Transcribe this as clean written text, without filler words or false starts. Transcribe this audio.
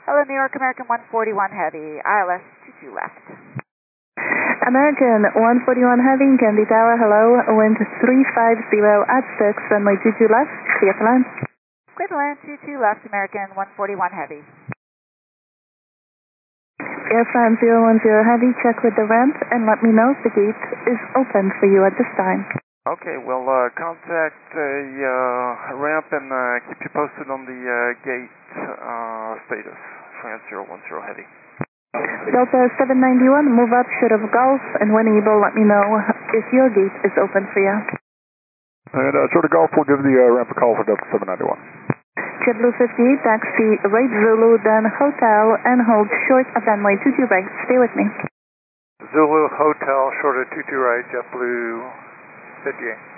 Hello, New York American 141 Heavy, ILS 22 left. American 141 Heavy, Kennedy Tower, hello, wind 350 at 6, runway 22 left, clear for land. Clear to land, 22 left, American 141 Heavy. Airframe 010 Heavy, check with the ramp and let me know if the gate is open for you at this time. Okay, we'll contact ramp and keep you posted on the gate status. France 010 Heavy. Delta 791, move up short of Gulf, and when able, let me know if your gate is open for you. And short of Gulf, we'll give the ramp a call for Delta 791. JetBlue 58, taxi right Zulu, then Hotel, and hold short of runway 22 right. Stay with me. Zulu Hotel, short of 22 right, JetBlue 58.